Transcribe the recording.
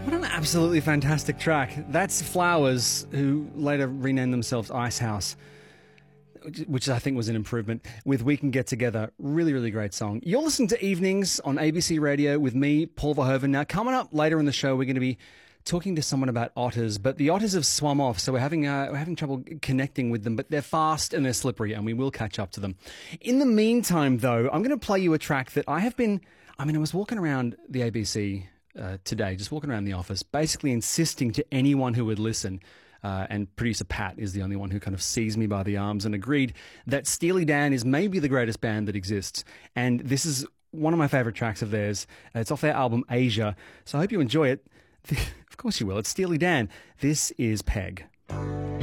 What an absolutely fantastic track. That's Flowers, who later renamed themselves Icehouse, which I think was an improvement, with We Can Get Together. Really, really great song. You're listening to Evenings on ABC Radio with me, Paul Verhoeven. Now, coming up later in the show, we're going to be talking to someone about otters, but the otters have swum off, so we're having trouble connecting with them, but they're fast and they're slippery, and we will catch up to them. In the meantime, though, I'm going to play you a track that I was walking around the ABC today, just walking around the office, basically insisting to anyone who would listen, and producer Pat is the only one who kind of seized me by the arms and agreed that Steely Dan is maybe the greatest band that exists. And this is one of my favorite tracks of theirs. It's off their album Asia, so I hope you enjoy it. Of course you will. It's Steely Dan. This is Peg.